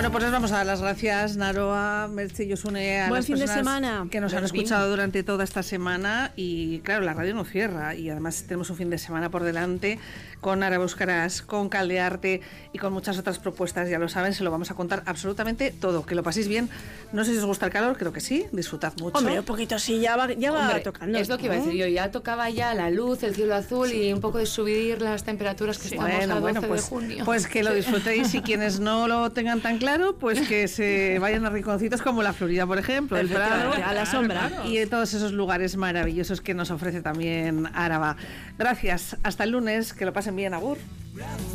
Bueno, pues les vamos a dar las gracias, Naroa, Merche y Josune, a Buen las fin de personas semana. que nos han escuchado durante toda esta semana. Y claro, la radio no cierra y además tenemos un fin de semana por delante con Araba Euskaraz, con Caldearte y con muchas otras propuestas, ya lo saben, se lo vamos a contar absolutamente todo. Que lo paséis bien. No sé si os gusta el calor, creo que sí, disfrutad mucho. Hombre, un poquito sí, ya va tocando. Es lo que iba a decir yo, ya tocaba ya la luz, el cielo azul y un poco de subir las temperaturas que estamos a 12 de junio. Pues que lo disfrutéis y quienes no lo tengan tan claro, pues que se vayan a rinconcitos como la Florida, por ejemplo, el Prado, a la sombra. Y de todos esos lugares maravillosos que nos ofrece también Araba. Gracias, hasta el lunes, que lo pasen bien, agur.